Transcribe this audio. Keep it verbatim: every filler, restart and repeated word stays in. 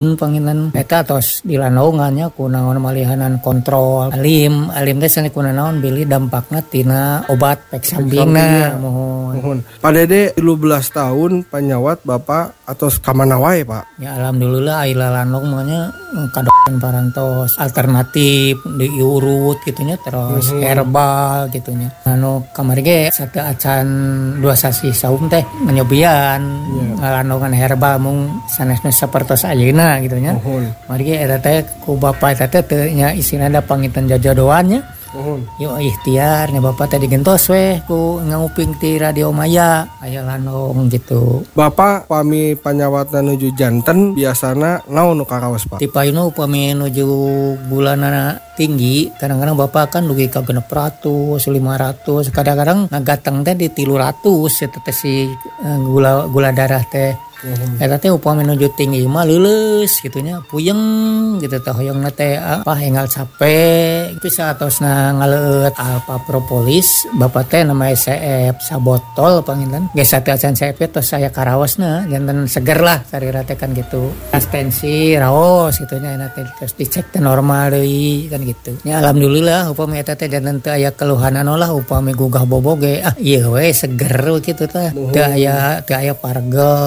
panginan eta tos dilanongannya ku naon malihanan kontrol alim alim teh cenah ku naon bili dampakna tina obat pek sampingna mohon. Mohon. Pak Dede tilu belas tahun panyawat Bapak atau kamana wae Pak? Ya alhamdulillah ai lalanong manya kadokan parantos alternatif diurut gitunya terus mm-hmm. herbal gitunya. Anu kamari ge sate acan dua sasi saum teh nyobian yeah. ngalanongan herbal mung sanesna sapertos ayeuna gitunya. Uhun. Mari ge eta teh ku bapa eta teh teu nya isina da pangitan jajodoan nya. Uhun. Yo ikhtiar nya bapa teh digentos we ku nguping ti radio Maya aya lanong gitu. Bapak pami panyawatna nuju janten biasana naon nu karaos Pak? Ti payuna upami nuju bulanana tinggi kadang-kadang bapak kan dugi ka genep ratus lima ratus kadang-kadang ngagateng teh di tilu ratus eta teh si gula gula darah teh. Mm-hmm. Eta teh upami nuju tinggi mah leuleus gitunya puyeng gitu teh hoyongna teh apa enggal capek bisa atosna ngaleut alpa propolis bapak teh nama S F sabotol pangilan geus sate acan S F tos saya karaosna janten seger lah sarira teh kan gitu tensi raos gitunya enak teh terus dicek teh normal deui kan gitu nya alhamdulillah upami eta teh janten teu aya keluhanan lah upami gugah boboge ah ieu we seger kitu teh teu aya teu aya pargel